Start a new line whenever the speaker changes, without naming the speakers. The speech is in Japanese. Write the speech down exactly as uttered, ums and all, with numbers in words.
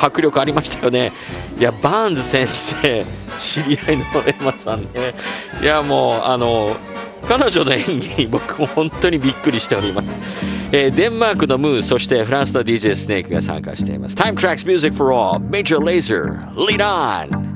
迫力ありましたよね。いやバーンズ先生知り合いのエマさんね。いやもうあの彼女の演技僕も本当にびっくりしております。えー、デンマークのムー、そしてフランスの ディージェー スネークが参加しています。Time Tracks Music for All Major Lazer Lead On